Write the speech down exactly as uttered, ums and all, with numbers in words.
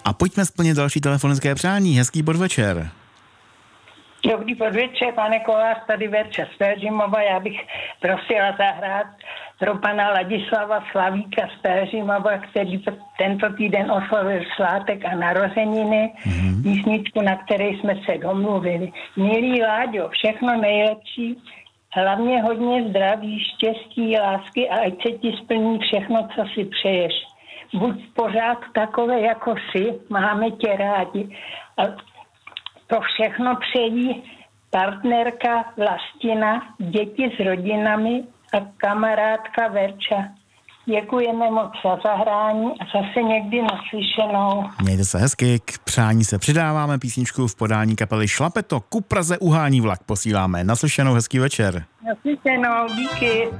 A pojďme splnit další telefonické přání. Hezký podvečer. Dobrý podvečer, pane Kolář, tady Verča z Pelhřimova. Já bych prosila zahrát pro pana Ladislava Slavíka z Pelhřimova, který tento týden oslavil svátek a narozeniny, mm-hmm. písničku, na které jsme se domluvili. Milý Láďo, všechno nejlepší, hlavně hodně zdraví, štěstí, lásky a ať se ti splní všechno, co si přeješ. Buď pořád takové, jako jsi, máme tě rádi. A to všechno přejí partnerka Vlastina, děti s rodinami a kamarádka Verča. Děkujeme moc za zahrání a zase někdy naslyšenou. Mějte se hezky, k přání se přidáváme písničku v podání kapely Šlapeto. Ku Praze uhání vlak posíláme. Naslyšenou, hezký večer. Naslyšenou, díky.